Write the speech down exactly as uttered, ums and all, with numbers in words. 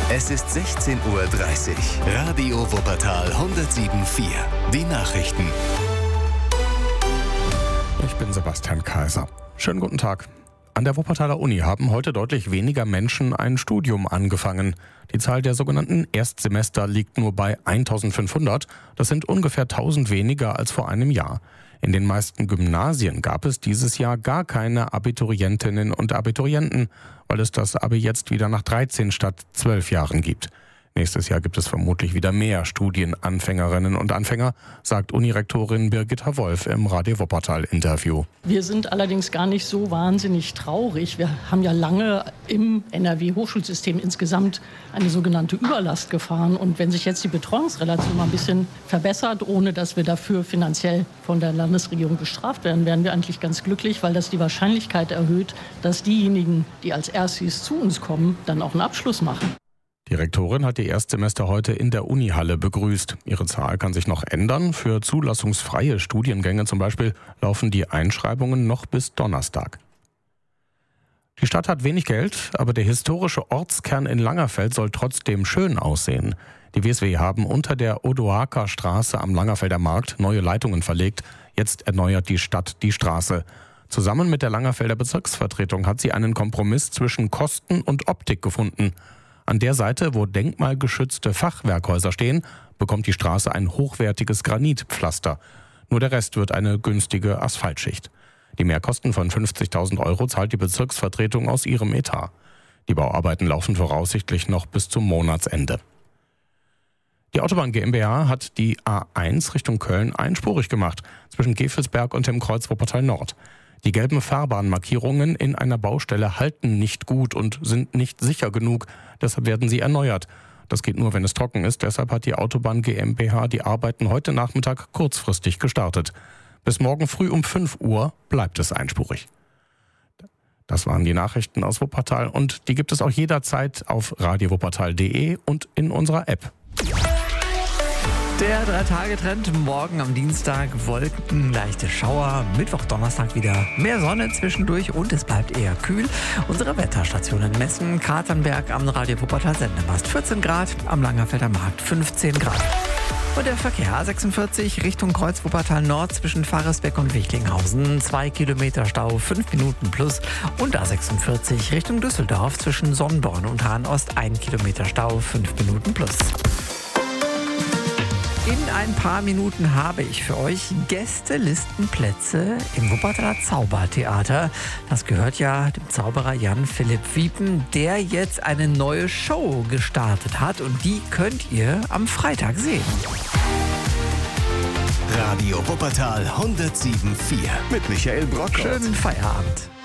Es ist sechzehn Uhr dreißig. Radio Wuppertal hundertsieben Komma vier. Die Nachrichten. Ich bin Sebastian Kaiser. Schönen guten Tag. An der Wuppertaler Uni haben heute deutlich weniger Menschen ein Studium angefangen. Die Zahl der sogenannten Erstsemester liegt nur bei eintausendfünfhundert. Das sind ungefähr tausend weniger als vor einem Jahr. In den meisten Gymnasien gab es dieses Jahr gar keine Abiturientinnen und Abiturienten, weil es das Abi jetzt wieder nach dreizehn statt zwölf Jahren gibt. Nächstes Jahr gibt es vermutlich wieder mehr Studienanfängerinnen und Anfänger, sagt Unirektorin Birgitta Wolf im Radio Wuppertal-Interview. Wir sind allerdings gar nicht so wahnsinnig traurig. Wir haben ja lange im N R W-Hochschulsystem insgesamt eine sogenannte Überlast gefahren. Und wenn sich jetzt die Betreuungsrelation mal ein bisschen verbessert, ohne dass wir dafür finanziell von der Landesregierung bestraft werden, wären wir eigentlich ganz glücklich, weil das die Wahrscheinlichkeit erhöht, dass diejenigen, die als Erstis zu uns kommen, dann auch einen Abschluss machen. Die Rektorin hat die Erstsemester heute in der Unihalle begrüßt. Ihre Zahl kann sich noch ändern. Für zulassungsfreie Studiengänge zum Beispiel laufen die Einschreibungen noch bis Donnerstag. Die Stadt hat wenig Geld, aber der historische Ortskern in Langerfeld soll trotzdem schön aussehen. Die W S W haben unter der Odoaker Straße am Langerfelder Markt neue Leitungen verlegt. Jetzt erneuert die Stadt die Straße. Zusammen mit der Langerfelder Bezirksvertretung hat sie einen Kompromiss zwischen Kosten und Optik gefunden. An der Seite, wo denkmalgeschützte Fachwerkhäuser stehen, bekommt die Straße ein hochwertiges Granitpflaster. Nur der Rest wird eine günstige Asphaltschicht. Die Mehrkosten von fünfzigtausend Euro zahlt die Bezirksvertretung aus ihrem Etat. Die Bauarbeiten laufen voraussichtlich noch bis zum Monatsende. Die Autobahn GmbH hat die A eins Richtung Köln einspurig gemacht, zwischen Gevelsberg und dem Kreuz Wuppertal Nord. Die gelben Fahrbahnmarkierungen in einer Baustelle halten nicht gut und sind nicht sicher genug. Deshalb werden sie erneuert. Das geht nur, wenn es trocken ist. Deshalb hat die Autobahn GmbH die Arbeiten heute Nachmittag kurzfristig gestartet. Bis morgen früh um fünf Uhr bleibt es einspurig. Das waren die Nachrichten aus Wuppertal und die gibt es auch jederzeit auf radio wuppertal punkt de und in unserer App. Der Drei-Tage-Trend, morgen am Dienstag Wolken, leichte Schauer, Mittwoch, Donnerstag wieder mehr Sonne zwischendurch und es bleibt eher kühl. Unsere Wetterstationen messen Katernberg am Radio Wuppertal Sendemast vierzehn Grad, am Langerfelder Markt fünfzehn Grad. Und der Verkehr A sechsundvierzig Richtung Kreuz Wuppertal Nord zwischen Pfarrersbeck und Wichlinghausen, zwei Kilometer Stau, fünf Minuten plus. Und A sechsundvierzig Richtung Düsseldorf zwischen Sonnborn und Hahn-Ost, ein Kilometer Stau, fünf Minuten plus. In ein paar Minuten habe ich für euch Gästelistenplätze im Wuppertaler Zaubertheater. Das gehört ja dem Zauberer Jan Philipp Wiepen, der jetzt eine neue Show gestartet hat. Und die könnt ihr am Freitag sehen. Radio Wuppertal hundertsieben Komma vier mit Michael Brockhaus. Schönen Feierabend.